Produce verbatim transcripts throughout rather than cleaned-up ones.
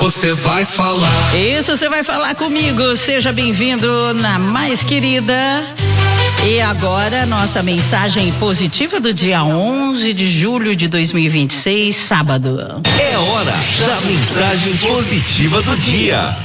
você vai falar. Isso, você vai falar comigo. Seja bem-vindo na mais querida. E agora, nossa mensagem positiva do dia onze de julho de dois mil e vinte e seis, sábado. É hora da mensagem positiva do dia.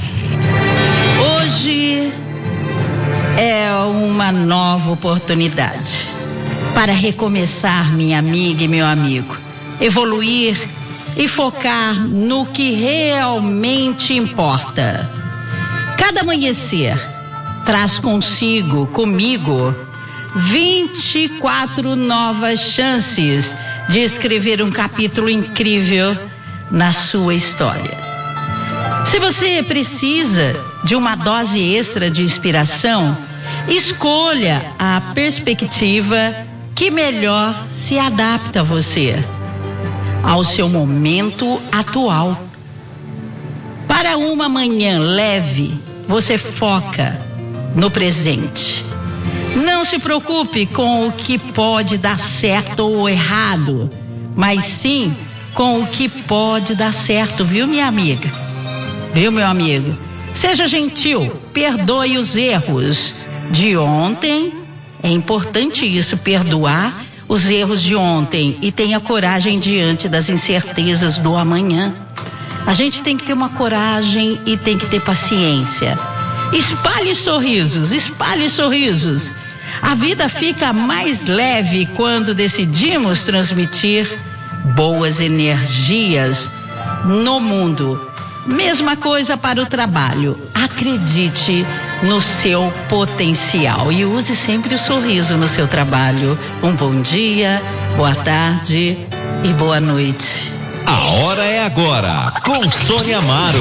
Hoje é uma nova oportunidade para recomeçar, minha amiga e meu amigo. Evoluir e focar no que realmente importa. Cada amanhecer traz consigo, comigo, vinte e quatro novas chances de escrever um capítulo incrível na sua história. Se você precisa de uma dose extra de inspiração, escolha a perspectiva que melhor se adapta a você, ao seu momento atual. Para uma manhã leve, você foca no presente. Não se preocupe com o que pode dar certo ou errado, mas sim com o que pode dar certo, viu, minha amiga? Viu, meu amigo? Seja gentil, perdoe os erros de ontem. É importante isso, perdoar os erros de ontem e tenha coragem diante das incertezas do amanhã. A gente tem que ter uma coragem e tem que ter paciência. Espalhe sorrisos, espalhe sorrisos. A vida fica mais leve quando decidimos transmitir boas energias no mundo. Mesma coisa para o trabalho. Acredite no seu potencial e use sempre o sorriso no seu trabalho. Um bom dia, boa tarde e boa noite. A hora é agora, com Sônia Amaro.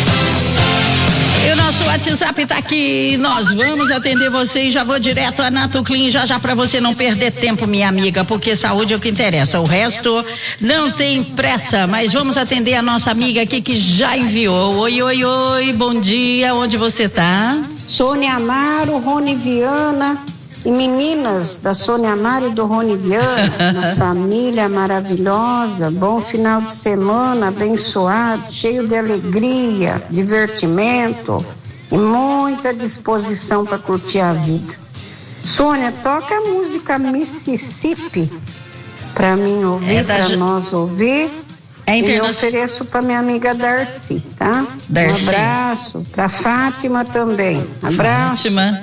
E o nosso WhatsApp está aqui, nós vamos atender você e já vou direto a Nato Clean, já já para você não perder tempo, minha amiga, porque saúde é o que interessa, o resto não tem pressa, mas vamos atender a nossa amiga aqui que já enviou. Oi, oi, oi, bom dia, onde você tá? Sônia Amaro, Rony Viana e meninas da Sônia Amaro e do Rony Viana, uma família maravilhosa, bom final de semana, abençoado, cheio de alegria, divertimento e muita disposição para curtir a vida. Sônia, toca a música Mississippi para mim ouvir, é para Ju... nós ouvir. É interna... E eu ofereço para minha amiga Darcy, tá? Darcy. Um abraço para Fátima também. Abraço. Fátima.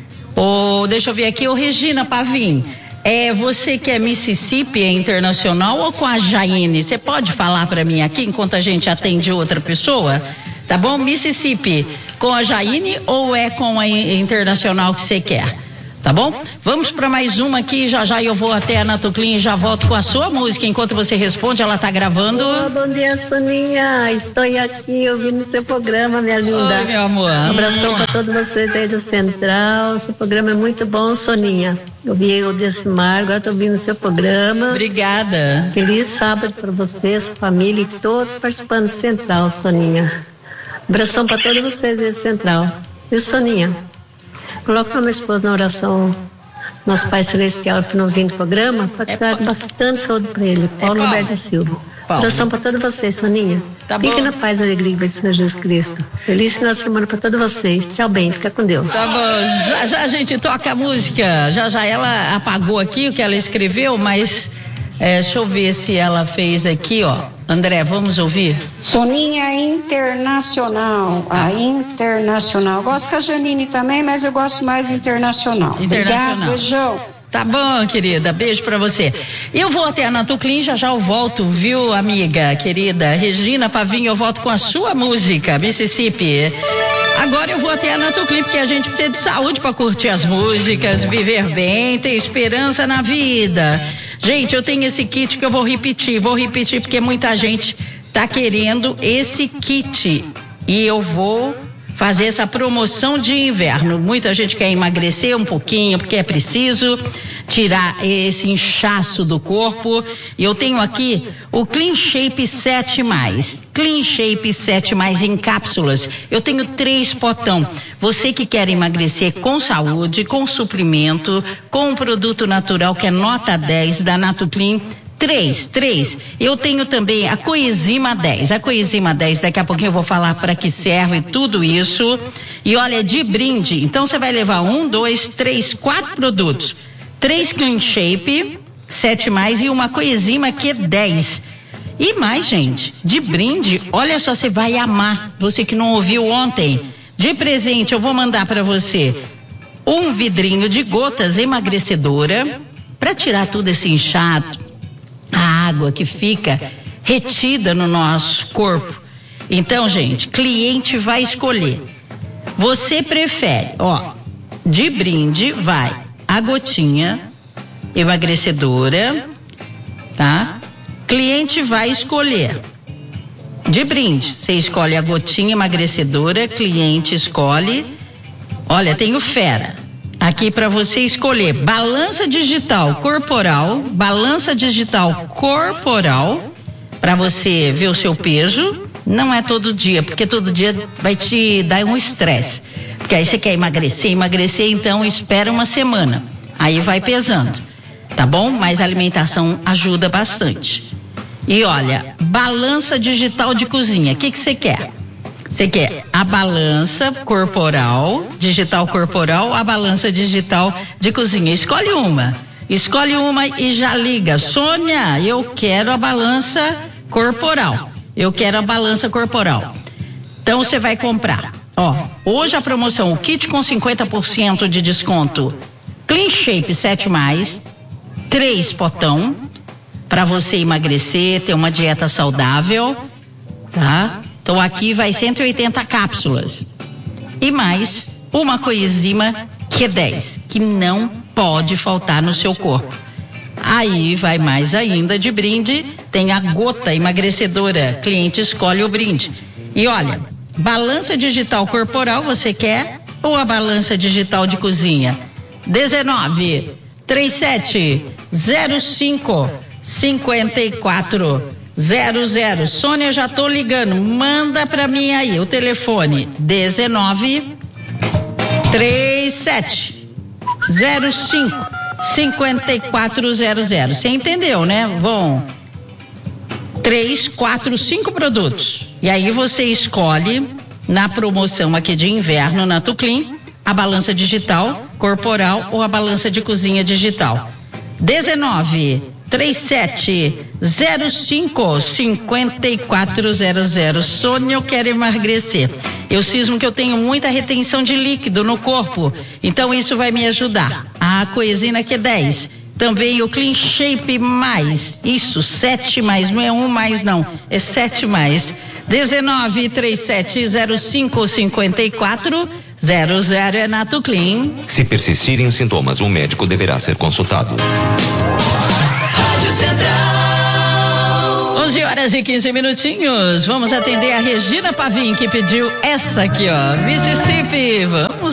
Oh, deixa eu ver aqui, ô Regina Pavim, é você que é Mississippi, é internacional ou com a Jaine? Você pode falar para mim aqui enquanto a gente atende outra pessoa? Tá bom? Mississippi, com a Jaine ou é com a internacional que você quer? Tá bom? Vamos para mais uma aqui, já já eu vou até a Nato Clean e já volto com a sua música. Enquanto você responde, ela tá gravando. Oh, bom dia, Soninha. Estou aqui ouvindo seu programa, minha linda. Oi, meu amor. Um abração para todos vocês aí do Central. Seu programa é muito bom, Soninha. Eu vi o Decimar, agora estou ouvindo o seu programa. Obrigada. Feliz sábado para você, sua família e todos participando do Central, Soninha. Um abração para todos vocês aí do Central. E Soninha? Coloca minha esposa na oração, nosso Pai Celestial, no finalzinho do programa, para que traga bastante saúde para ele. Paulo é Alberto da Silva. Paulo. Oração para todos vocês, Soninha. Tá Fique na paz e alegria do Senhor Jesus Cristo. Feliz final de semana para todos vocês. Tchau, bem, fica com Deus. Tá bom, já já a gente toca a música. Já já ela apagou aqui o que ela escreveu, mas é, deixa eu ver se ela fez aqui, ó. André, vamos ouvir? Soninha Internacional, a Internacional. Gosto com a Janine também, mas eu gosto mais Internacional. Internacional. Obrigado, beijão. Tá bom, querida, beijo pra você. Eu vou até a Nato Clean, já já eu volto, viu, amiga, querida? Regina Pavinho, eu volto com a sua música, Mississippi. Agora eu vou até a Nato Clean, porque a gente precisa de saúde pra curtir as músicas, viver bem, ter esperança na vida. Gente, eu tenho esse kit que eu vou repetir, vou repetir porque muita gente tá querendo esse kit e eu vou fazer essa promoção de inverno. Muita gente quer emagrecer um pouquinho porque é preciso tirar esse inchaço do corpo. E eu tenho aqui o Clean Shape sete mais. Clean Shape sete mais em cápsulas. Eu tenho três potão. Você que quer emagrecer com saúde, com suprimento, com um produto natural que é nota dez da Nato Clean, Três, três. Eu tenho também a Coenzima dez. A Coenzima dez, daqui a pouquinho eu vou falar para que serve tudo isso. E olha, de brinde, então você vai levar um, dois, três, quatro produtos. Três Clean Shape, sete mais e uma Coenzima Q dez. E mais, gente, de brinde, olha só, você vai amar. Você que não ouviu ontem. De presente eu vou mandar para você um vidrinho de gotas emagrecedora para tirar tudo esse inchado, a água que fica retida no nosso corpo. Então, gente, cliente vai escolher. Você prefere, ó, de brinde vai a gotinha emagrecedora, tá? Cliente vai escolher. De brinde, você escolhe a gotinha emagrecedora, cliente escolhe. Olha, tem o Fera. Aqui para você escolher balança digital corporal, balança digital corporal, para você ver o seu peso. Não é todo dia, porque todo dia vai te dar um estresse. Porque aí você quer emagrecer, emagrecer, então espera uma semana. Aí vai pesando, tá bom? Mas a alimentação ajuda bastante. E olha, balança digital de cozinha, o que que você quer? Você quer a balança corporal, digital corporal, a balança digital de cozinha. Escolhe uma. Escolhe uma e já liga. Sônia, eu quero a balança corporal. Eu quero a balança corporal. Então você vai comprar. Ó, hoje a promoção, o kit com cinquenta por cento de desconto. Clean Shape sete mais, três potão, para você emagrecer, ter uma dieta saudável, tá? Então aqui vai cento e oitenta cápsulas. E mais uma Coenzima Q dez, que não pode faltar no seu corpo. Aí vai mais ainda de brinde, tem a gota emagrecedora. Cliente escolhe o brinde. E olha, balança digital corporal você quer ou a balança digital de cozinha? dezenove, trinta e sete, zero cinco, cinquenta e quatro zero zero. Sônia, já tô ligando, manda pra mim aí o telefone dezenove, trinta e sete, zero cinco, cinquenta e quatro zero zero. Você entendeu, né? Vão três, quatro, cinco produtos. E aí você escolhe na promoção aqui de inverno na Tuclin a balança digital corporal ou a balança de cozinha digital. dezenove, trinta e sete, zero cinco, cinquenta e quatro zero zero. Sônia, eu quero emagrecer. Eu cismo que eu tenho muita retenção de líquido no corpo, então isso vai me ajudar. A Coenzima Q dez, também o Clean Shape mais, isso, sete mais, não é um mais não, é sete mais. dezenove, trinta e sete, zero cinco, cinquenta e quatro zero zero é Nato Clean. Se persistirem os sintomas, o médico deverá ser consultado. Rádio Central. onze horas e quinze minutinhos. Vamos atender a Regina Pavim, que pediu essa aqui, ó. Mississippi. Vamos